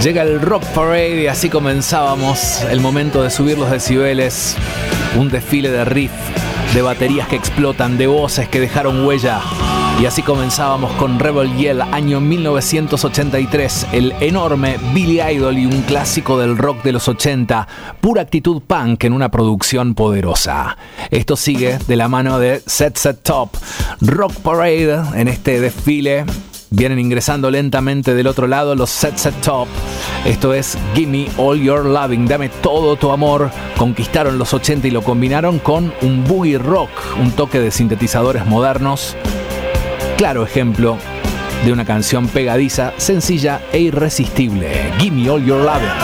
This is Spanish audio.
Llega el Rock Parade y así comenzábamos el momento de subir los decibeles. Un desfile de riff, de baterías que explotan, de voces que dejaron huella. Y así comenzábamos con Rebel Yell, año 1983, el enorme Billy Idol y un clásico del rock de los 80, pura actitud punk en una producción poderosa. Esto sigue de la mano de Set Set Top, Rock Parade en este desfile. Vienen ingresando lentamente del otro lado los Set Set Top. Esto es Gimme All Your Loving, dame todo tu amor. Conquistaron los 80 y lo combinaron con un boogie rock, un toque de sintetizadores modernos. Claro ejemplo de una canción pegadiza, sencilla e irresistible. Gimme All Your Loving.